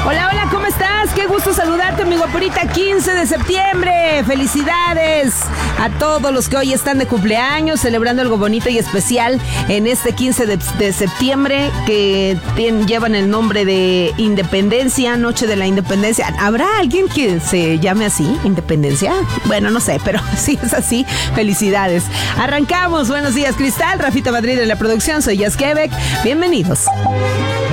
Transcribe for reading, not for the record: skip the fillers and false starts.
Hola, hola, ¿cómo estás? Qué gusto saludarte, mi guapurita. 15 de septiembre. Felicidades a todos los que hoy están de cumpleaños, celebrando algo bonito y especial en este 15 de septiembre, que llevan el nombre de Independencia, Noche de la Independencia. ¿Habrá alguien que se llame así, Independencia? Bueno, no sé, pero si es así, felicidades. Arrancamos. Buenos días, Cristal. Rafita Madrid en la producción. Soy Jazz Quebec. Bienvenidos.